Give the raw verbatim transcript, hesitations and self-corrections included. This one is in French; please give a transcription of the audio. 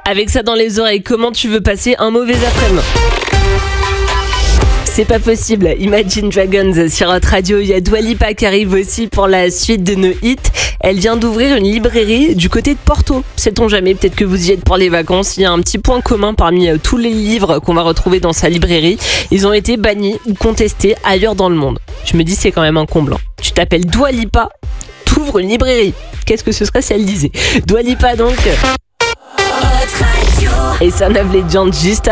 Avec ça dans les oreilles, comment tu veux passer un mauvais après-midi ? C'est pas possible. Imagine Dragons sur Hot Radio. Il y a Dua Lipa qui arrive aussi pour la suite de nos hits. Elle vient d'ouvrir une librairie du côté de Porto. Sait-on jamais, peut-être que vous y êtes pour les vacances. Il y a un petit point commun parmi tous les livres qu'on va retrouver dans sa librairie. Ils ont été bannis ou contestés ailleurs dans le monde. Je me dis, c'est quand même un comble. Tu t'appelles Dua Lipa, t'ouvres une librairie. Qu'est-ce que ce serait si elle disait ? Dua Lipa donc. Et Son of Legend juste